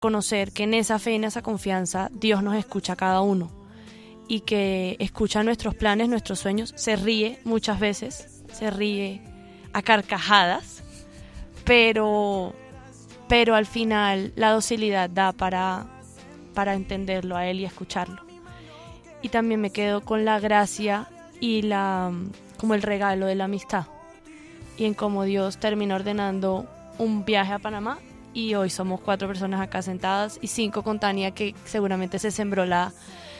conocer que en esa fe, en esa confianza, Dios nos escucha a cada uno y que escucha nuestros planes, nuestros sueños, se ríe muchas veces, se ríe a carcajadas, pero al final la docilidad da para entenderlo a Él y escucharlo. Y también me quedo con la gracia y como el regalo de la amistad, y en cómo Dios termina ordenando un viaje a Panamá, y hoy somos 4 personas acá sentadas y 5 con Tania, que seguramente se sembró la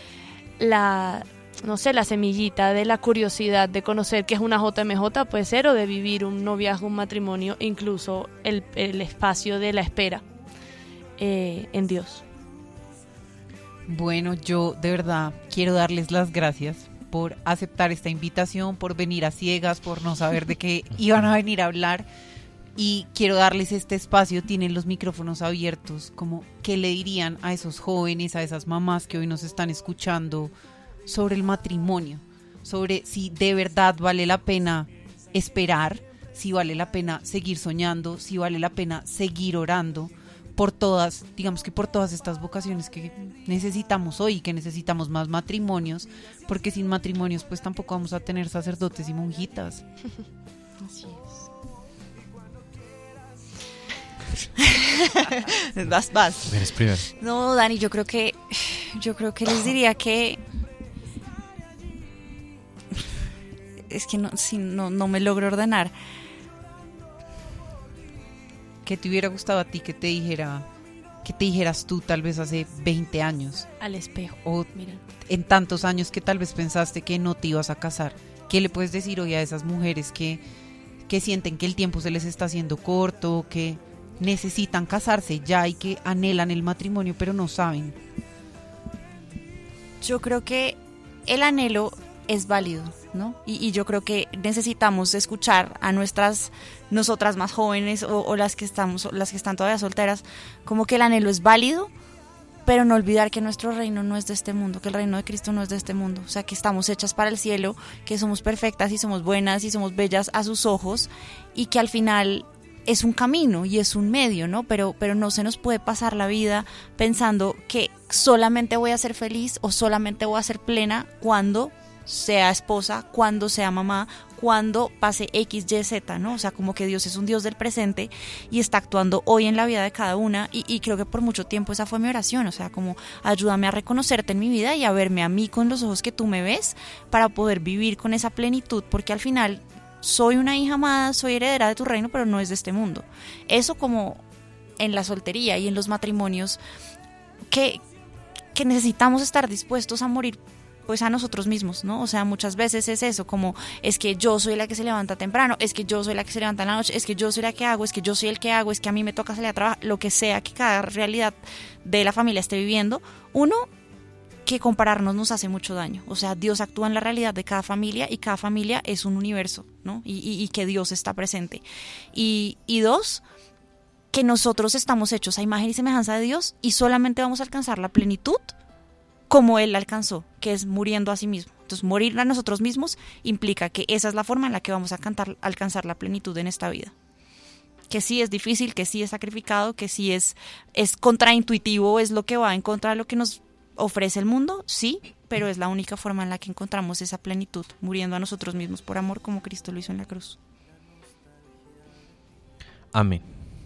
semillita de la curiosidad de conocer qué es una JMJ, puede ser, o de vivir un noviazgo, un matrimonio, incluso el espacio de la espera en Dios. Bueno, yo de verdad quiero darles las gracias por aceptar esta invitación, por venir a ciegas, por no saber de qué iban a venir a hablar. Y quiero darles este espacio, tienen los micrófonos abiertos, como qué le dirían a esos jóvenes, a esas mamás que hoy nos están escuchando sobre el matrimonio, sobre si de verdad vale la pena esperar, si vale la pena seguir soñando, si vale la pena seguir orando por todas, digamos que por todas estas vocaciones que necesitamos hoy, que necesitamos más matrimonios, porque sin matrimonios pues tampoco vamos a tener sacerdotes y monjitas. Así es. Vas. Eres primero. No, Dani, yo creo que les diría que es que no me logro ordenar. ¿Qué te hubiera gustado a ti que te dijeras tú tal vez hace 20 años? Al espejo. O mira, en tantos años que tal vez pensaste que no te ibas a casar. ¿Qué le puedes decir hoy a esas mujeres que sienten que el tiempo se les está haciendo corto, que necesitan casarse ya y que anhelan el matrimonio pero no saben? Yo creo que el anhelo es válido, ¿no? Y yo creo que necesitamos escuchar a nosotras más jóvenes o las que están todavía solteras, como que el anhelo es válido, pero no olvidar que nuestro reino no es de este mundo, que el reino de Cristo no es de este mundo, o sea, que estamos hechas para el cielo, que somos perfectas y somos buenas y somos bellas a sus ojos, y que al final es un camino y es un medio, ¿no? Pero no se nos puede pasar la vida pensando que solamente voy a ser feliz o solamente voy a ser plena cuando sea esposa, cuando sea mamá, cuando pase X, Y, Z, ¿no? O sea, como que Dios es un Dios del presente y está actuando hoy en la vida de cada una, y creo que por mucho tiempo esa fue mi oración, o sea, como ayúdame a reconocerte en mi vida y a verme a mí con los ojos que tú me ves para poder vivir con esa plenitud, porque al final soy una hija amada, soy heredera de tu reino, pero no es de este mundo. Eso como en la soltería y en los matrimonios, que necesitamos estar dispuestos a morir pues a nosotros mismos, ¿no? O sea, muchas veces es eso, como es que yo soy la que se levanta temprano, es que yo soy la que se levanta en la noche, es que yo soy la que hago, es que yo soy el que hago, es que a mí me toca salir a trabajar, lo que sea que cada realidad de la familia esté viviendo. Uno, que compararnos nos hace mucho daño. O sea, Dios actúa en la realidad de cada familia y cada familia es un universo, ¿no? Y que Dios está presente. Y dos, que nosotros estamos hechos a imagen y semejanza de Dios y solamente vamos a alcanzar la plenitud como Él la alcanzó, que es muriendo a sí mismo. Entonces, morir a nosotros mismos implica que esa es la forma en la que vamos a alcanzar la plenitud en esta vida. Que sí es difícil, que sí es sacrificado, que sí es contraintuitivo, es lo que va en contra de lo que nos ofrece el mundo, sí, pero es la única forma en la que encontramos esa plenitud, muriendo a nosotros mismos por amor, como Cristo lo hizo en la cruz. Amén.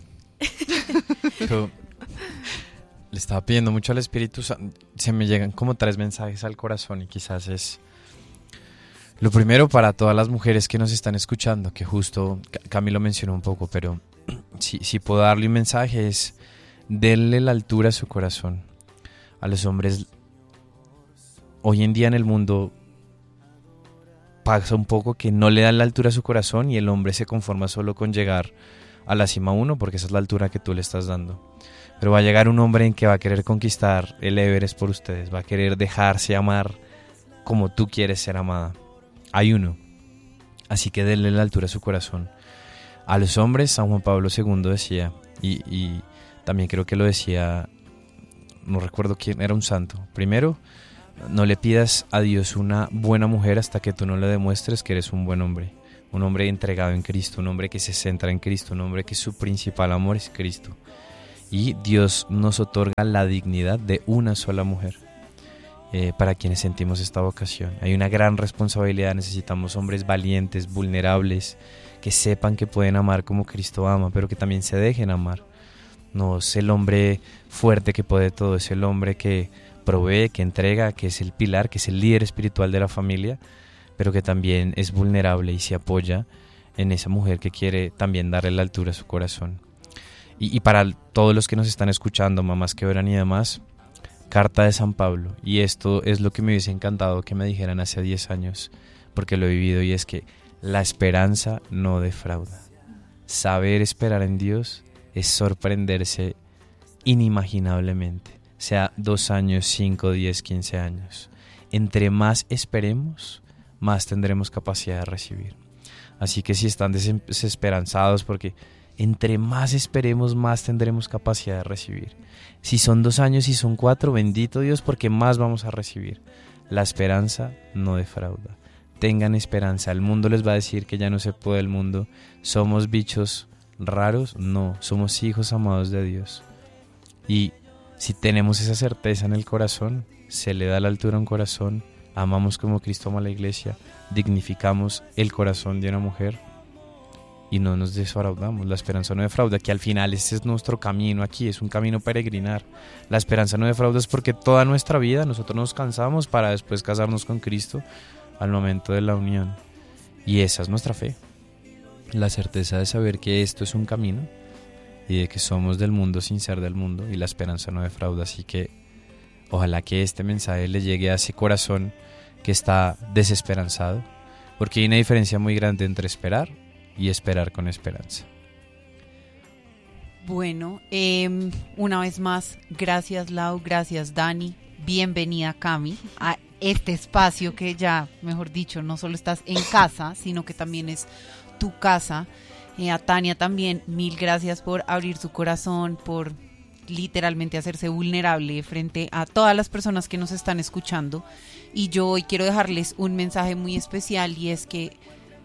Pero le estaba pidiendo mucho al Espíritu Santo. Se me llegan como 3 mensajes al corazón y quizás es lo primero para todas las mujeres que nos están escuchando, que justo Camilo mencionó un poco, pero si puedo darle un mensaje es: denle la altura a su corazón. A los hombres hoy en día en el mundo pasa un poco que no le dan la altura a su corazón y el hombre se conforma solo con llegar a la cima 1 porque esa es la altura que tú le estás dando. Pero va a llegar un hombre en que va a querer conquistar el Everest por ustedes, va a querer dejarse amar como tú quieres ser amada. Hay uno. Así que denle la altura a su corazón. A los hombres, San Juan Pablo II decía, y también creo que lo decía, no recuerdo quién, era un santo. Primero, no le pidas a Dios una buena mujer hasta que tú no le demuestres que eres un buen hombre. Un hombre entregado en Cristo, un hombre que se centra en Cristo, un hombre que su principal amor es Cristo. y Dios nos otorga la dignidad de una sola mujer. Para quienes sentimos esta vocación hay una gran responsabilidad. Necesitamos hombres valientes, vulnerables, que sepan que pueden amar como Cristo ama, pero que también se dejen amar. No es el hombre fuerte que puede todo, es el hombre que provee, que entrega, que es el pilar, que es el líder espiritual de la familia, pero que también es vulnerable y se apoya en esa mujer que quiere también darle la altura a su corazón. Y para todos los que nos están escuchando, mamás que oran y demás, carta de San Pablo, y esto es lo que me hubiese encantado que me dijeran hace 10 años, porque lo he vivido, y es que la esperanza no defrauda. Saber esperar en Dios es sorprenderse inimaginablemente, sea 2 años, 5, 10, 15 años. Entre más esperemos, más tendremos capacidad de recibir. Así que si están desesperanzados, porque entre más esperemos, más tendremos capacidad de recibir. Si son 2 años, si son 4, bendito Dios, porque más vamos a recibir. La esperanza no defrauda. Tengan esperanza. El mundo les va a decir que ya no se puede el mundo. ¿Somos bichos raros? No, somos hijos amados de Dios. Y si tenemos esa certeza en el corazón, se le da la altura a un corazón, amamos como Cristo ama a la iglesia, dignificamos el corazón de una mujer y no nos defraudamos. La esperanza no defrauda, que al final este es nuestro camino aquí, es un camino peregrinar. La esperanza no defrauda es porque toda nuestra vida nosotros nos cansamos para después casarnos con Cristo al momento de la unión. Y esa es nuestra fe, la certeza de saber que esto es un camino y de que somos del mundo sin ser del mundo, y la esperanza no defrauda. Así que ojalá que este mensaje le llegue a ese corazón que está desesperanzado, porque hay una diferencia muy grande entre esperar y esperar con esperanza. Bueno, una vez más, gracias Lau, gracias Dani, bienvenida Cami a este espacio que ya, mejor dicho, no solo estás en casa, sino que también es tu casa. A Tania también, mil gracias por abrir su corazón, por literalmente hacerse vulnerable frente a todas las personas que nos están escuchando. Y yo hoy quiero dejarles un mensaje muy especial, y es que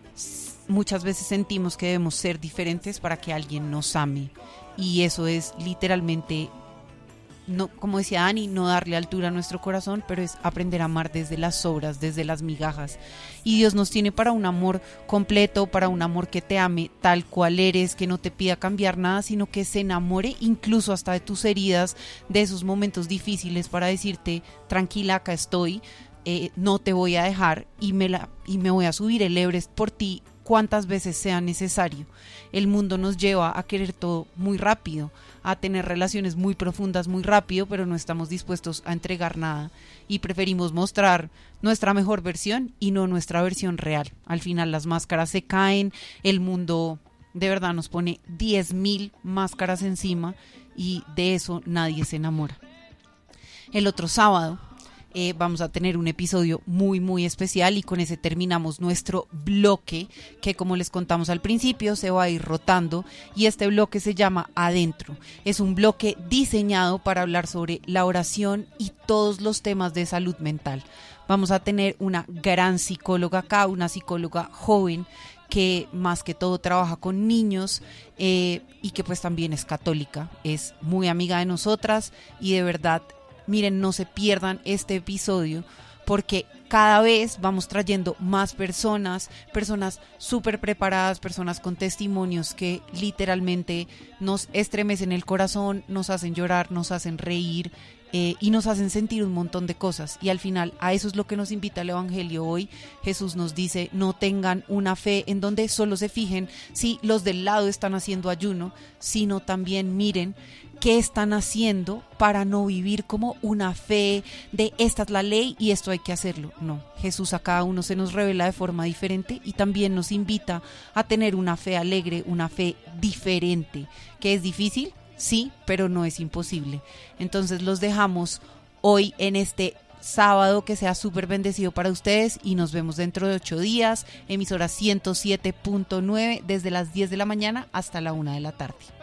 muchas veces sentimos que debemos ser diferentes para que alguien nos ame, y eso es literalmente, no, como decía Dani, no darle altura a nuestro corazón, pero es aprender a amar desde las sobras, desde las migajas. Y Dios nos tiene para un amor completo, para un amor que te ame tal cual eres, que no te pida cambiar nada, sino que se enamore incluso hasta de tus heridas, de esos momentos difíciles, para decirte, tranquila, acá estoy, no te voy a dejar, y me voy a subir el Everest por ti cuantas veces sea necesario. El mundo nos lleva a querer todo muy rápido, a tener relaciones muy profundas muy rápido, pero no estamos dispuestos a entregar nada, y preferimos mostrar nuestra mejor versión y no nuestra versión real. Al final las máscaras se caen, el mundo de verdad nos pone 10,000 máscaras encima, y de eso nadie se enamora. El otro sábado vamos a tener un episodio muy muy especial, y con ese terminamos nuestro bloque, que como les contamos al principio se va a ir rotando, y este bloque se llama Adentro. Es un bloque diseñado para hablar sobre la oración y todos los temas de salud mental. Vamos a tener una gran psicóloga acá, una psicóloga joven que más que todo trabaja con niños, y que pues también es católica, es muy amiga de nosotras, y de verdad, miren, no se pierdan este episodio, porque cada vez vamos trayendo más personas súper preparadas, personas con testimonios que literalmente nos estremecen el corazón, nos hacen llorar, nos hacen reír, y nos hacen sentir un montón de cosas. Y al final a eso es lo que nos invita el Evangelio hoy. Jesús nos dice, no tengan una fe en donde solo se fijen si los del lado están haciendo ayuno, sino también miren qué están haciendo para no vivir como una fe de esta es la ley y esto hay que hacerlo. No, Jesús a cada uno se nos revela de forma diferente, y también nos invita a tener una fe alegre, una fe diferente, que es difícil, sí, pero no es imposible. Entonces los dejamos hoy en este sábado, que sea súper bendecido para ustedes, y nos vemos dentro de 8 días, emisora 107.9, desde las 10 de la mañana hasta la 1 de la tarde.